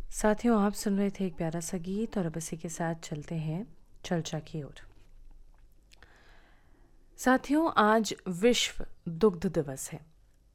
साथियों, आप सुन रहे थे एक प्यारा सा गीत और अब इसी के साथ चलते हैं चर्चा की ओर। साथियों, आज विश्व दुग्ध दिवस है।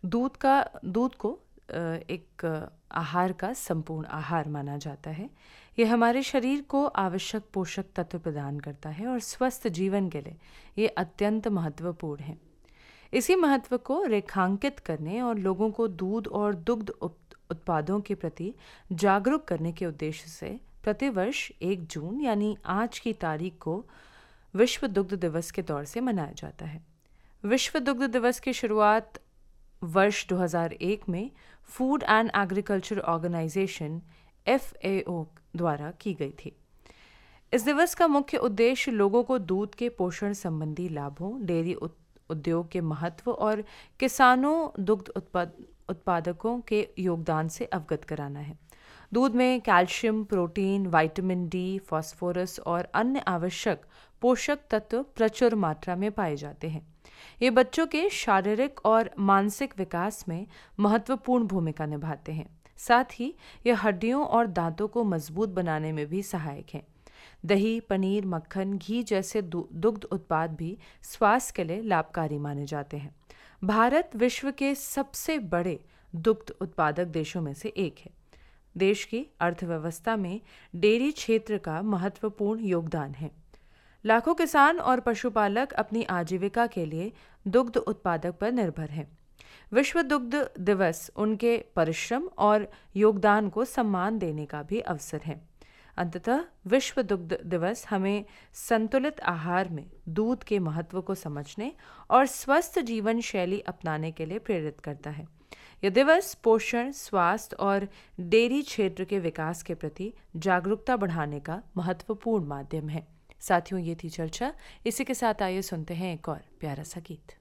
दूध को एक आहार का संपूर्ण आहार माना जाता है। यह हमारे शरीर को आवश्यक पोषक तत्व प्रदान करता है और स्वस्थ जीवन के लिए ये अत्यंत महत्वपूर्ण है। इसी महत्व को रेखांकित करने और लोगों को दूध और दुग्ध उत्पादों के प्रति जागरूक करने के उद्देश्य से प्रतिवर्ष 1 जून यानी आज की तारीख को विश्व दुग्ध दिवस के तौर से मनाया जाता है। विश्व दुग्ध दिवस की शुरुआत वर्ष 2001 में food and agriculture organisation FAO द्वारा की गई थी। इस दिवस का मुख्य उद्देश्य लोगों को दूध के पोषण संबंधी लाभों, डेयरी उद्योग के महत्व और किसानों दुग्ध उत्पादकों के योगदान से अवगत कराना है। दूध में calcium, protein, vitamin D, phosphorus और अन्य आवश्यक पोषक तत्व प्रचुर मात्रा में पाए जाते हैं। ये बच्चों के शारीरिक और मानसिक विकास में महत्वपूर्ण भूमिका निभाते हैं। साथ ही यह हड्डियों और दांतों को मजबूत बनाने में भी सहायक हैं। दही, पनीर, मक्खन, घी जैसे दुग्ध उत्पाद भी स्वास्थ्य के लिए लाभकारी माने जाते हैं। भारत विश्व के सबसे बड़े दुग्ध उत्पादक देशों में से एक है। देश की अर्थव्यवस्था में डेयरी क्षेत्र का महत्वपूर्ण योगदान है। लाखों किसान और पशुपालक अपनी आजीविका के लिए दुग्ध उत्पादक पर निर्भर हैं। विश्व दुग्ध दिवस उनके परिश्रम और योगदान को सम्मान देने का भी अवसर है। अंततः विश्व दुग्ध दिवस हमें संतुलित आहार में दूध के महत्व को समझने और स्वस्थ जीवन शैली अपनाने के लिए प्रेरित करता है। यह दिवस पोषण, स्वास्थ्य और डेयरी क्षेत्र के विकास के प्रति जागरूकता बढ़ाने का महत्वपूर्ण माध्यम है। साथियों, ये थी चर्चा। इसी के साथ आइए सुनते हैं एक और प्यारा सा गीत।